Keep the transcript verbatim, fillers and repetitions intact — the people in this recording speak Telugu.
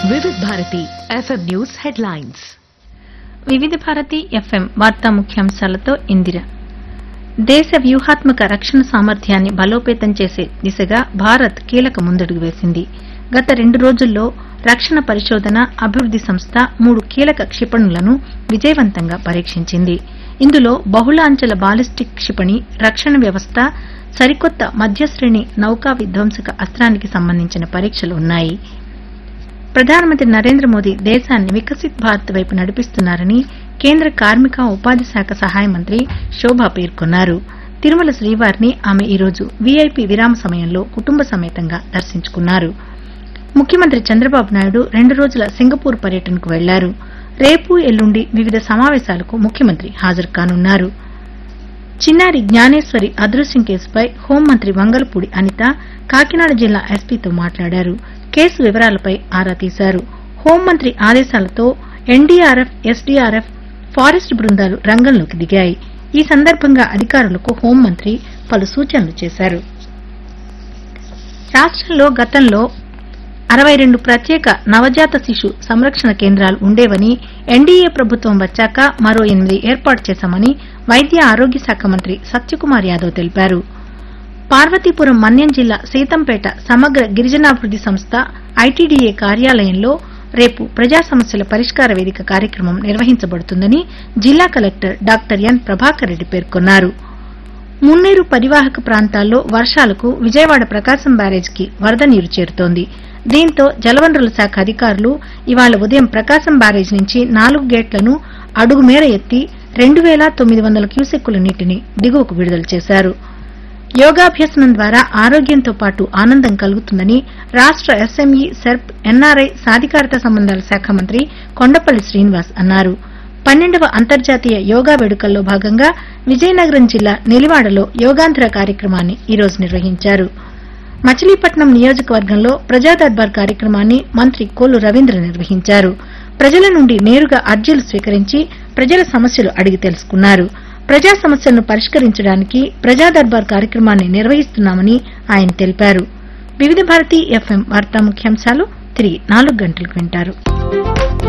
వివిధ భారతి ఎఫ్ఎం న్యూస్ హెడ్లైన్స్. వివిధ భారతి ఎఫ్ఎం వార్తా ముఖ్యాంశాలతో ఇందిర. దేశ వ్యూహాత్మక రక్షణ సామర్థ్యాన్ని బలోపేతం చేసే దిశగా భారత్ కీలక ముందడుగు వేసింది. గత రెండు రోజుల్లో రక్షణ పరిశోధన అభివృద్ది సంస్థ మూడు కీలక క్షిపణులను విజయవంతంగా పరీక్షించింది. ఇందులో బహుళ అంచెల బాలిస్టిక్ క్షిపణి, రక్షణ వ్యవస్థ, సరికొత్త మధ్యశ్రేణి నౌకా విధ్వంసక అస్త్రానికి సంబంధించిన పరీక్షలు ఉన్నాయి. ప్రధానమంత్రి నరేంద్ర మోదీ దేశాన్ని వికసిత్ భారత్ వైపు నడిపిస్తున్నారని కేంద్ర కార్మిక ఉపాధి శాఖ సహాయ మంత్రి శోభ పేర్కొన్నారు. తిరుమల శ్రీవారిని ఆమె ఈరోజు వీఐపీ విరామ సమయంలో కుటుంబ సమేతంగా దర్శించుకున్నారు. ముఖ్యమంత్రి చంద్రబాబు నాయుడు రెండు రోజుల సింగపూర్ పర్యటనకు వెళ్లారు. రేపు ఎల్లుండి వివిధ సమావేశాలకు ముఖ్యమంత్రి హాజరు కానున్నారు. చిన్నారి జ్ఞానేశ్వరి అదృశ్యం కేసుపై హోంమంత్రి వంగలపూడి అనిత కాకినాడ జిల్లా ఎస్పీతో మాట్లాడారు. కేసు వివరాలపై ఆరా తీశారు. హోంమంత్రి ఆదేశాలతో ఎన్డీఆర్ఎఫ్, ఎస్డీఆర్ఎఫ్, ఫారెస్ట్ బృందాలు రంగంలోకి దిగాయి. ఈ సందర్భంగా అధికారులకు హోంమంత్రి పలు సూచనలు చేశారు. రాష్టంలో గతంలో అరవై రెండు ప్రత్యేక నవజాత శిశు సంరక్షణ కేంద్రాలు ఉండేవని, ఎన్డీఏ ప్రభుత్వం వచ్చాక మరో ఎనిమిది ఏర్పాటు చేశామని వైద్య ఆరోగ్య శాఖ మంత్రి సత్యకుమార్ యాదవ్ తెలిపారు. పార్వతీపురం మన్యం జిల్లా సీతంపేట సమగ్ర గిరిజనాభివృద్ది సంస్థ ఐటీడీఏ కార్యాలయంలో రేపు ప్రజా సమస్యల పరిష్కార వేదిక కార్యక్రమం నిర్వహించబడుతుందని జిల్లా collector doctor N Prabhakar Reddy పేర్కొన్నారు. మున్నేరు పరివాహక ప్రాంతాల్లో వర్షాలకు విజయవాడ ప్రకాశం బ్యారేజ్కి వరద నీరు చేరుతోంది. దీంతో జలవనరుల శాఖ అధికారులు ఇవాళ ఉదయం ప్రకాశం బ్యారేజ్ నుంచి నాలుగు గేట్లను అడుగు మేర ఎత్తి రెండు వేల తొమ్మిది వందల క్యూసెక్కుల నీటిని దిగువకు విడుదల చేశారు. యోగాభ్యసనం ద్వారా ఆరోగ్యంతో పాటు ఆనందం కలుగుతుందని రాష్ట ఎస్ఎంఈ, సెర్ప్, ఎన్ఆర్ఐ సాధికారత సంబంధాల శాఖ మంత్రి కొండపల్లి శ్రీనివాస్ అన్నారు. పన్నెండవ అంతర్జాతీయ యోగా వేడుకల్లో భాగంగా విజయనగరం జిల్లా నెలివాడలో యోగాంధ్ర కార్యక్రమాన్ని ఈరోజు నిర్వహించారు. మచిలీపట్నం నియోజకవర్గంలో ప్రజా దర్బార్ కార్యక్రమాన్ని మంత్రి కోల్లు రవీంద్ర నిర్వహించారు. ప్రజల నుండి నేరుగా అర్జీలు స్వీకరించి ప్రజల సమస్యలు అడిగి తెలుసుకున్నారు. ప్రజా సమస్యలను పరిష్కరించడానికి ప్రజా దర్బార్ కార్యక్రమాన్ని నిర్వహిస్తున్నామని ఆయన తెలిపారు. వివిధ భారతి ఎఫ్ఎం వార్తా ముఖ్యాంశాలు తిరిగి నాలుగు గంటలకు వింటారు.